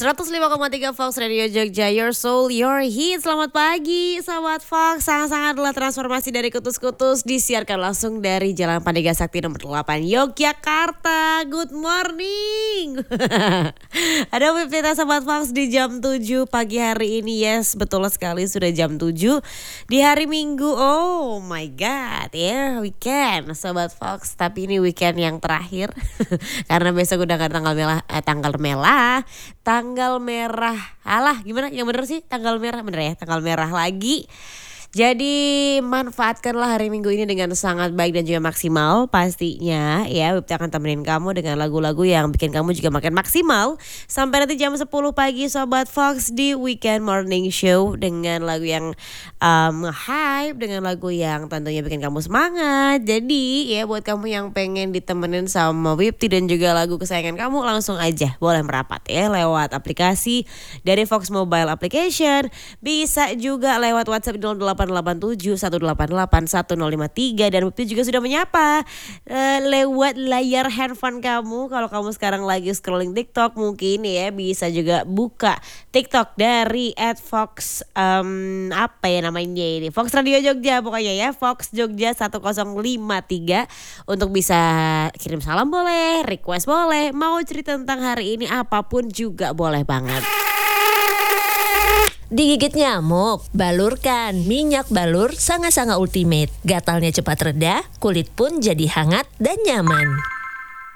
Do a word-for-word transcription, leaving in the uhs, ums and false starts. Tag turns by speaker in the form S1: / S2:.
S1: seratus lima koma tiga Fox Radio Jogja, your soul, your hit. Selamat pagi Sobat Fox. Sangat-sangat adalah transformasi dari kutus-kutus disiarkan langsung dari Jalan Pandega Sakti nomor delapan Yogyakarta. Good morning. Ada update Sobat Fox di jam tujuh pagi hari ini. Yes, betul sekali sudah jam tujuh di hari Minggu. Oh my god, ya yeah, weekend Sobat Fox. Tapi ini weekend yang terakhir karena besok udah gak tanggal merah, eh, tanggal merah, tanggal merah. Alah, gimana? Yang bener sih tanggal merah, bener ya? Tanggal merah lagi. Jadi manfaatkanlah hari Minggu ini dengan sangat baik dan juga maksimal pastinya ya. Wipti akan temenin kamu dengan lagu-lagu yang bikin kamu juga makin maksimal sampai nanti jam sepuluh pagi Sobat Fox di Weekend Morning Show dengan lagu yang um, hype, dengan lagu yang tentunya bikin kamu semangat. Jadi ya buat kamu yang pengen ditemenin sama Wipti dan juga lagu kesayangan kamu, langsung aja boleh merapat ya lewat aplikasi dari Fox Mobile Application. Bisa juga lewat WhatsApp nol delapan delapan tujuh satu delapan delapan satu nol lima tiga, dan Wipti juga sudah menyapa uh, lewat layar handphone kamu. Kalau kamu sekarang lagi scrolling TikTok mungkin ya bisa juga buka TikTok dari at Fox um, apa ya namanya ini, Fox Radio Jogja pokoknya ya, Fox Jogja satu nol lima tiga untuk bisa kirim salam boleh, request boleh, mau cerita tentang hari ini apapun juga boleh banget.
S2: Digigit nyamuk, balurkan minyak balur Sanga Sanga Ultimate. Gatalnya cepat reda, kulit pun jadi hangat dan nyaman.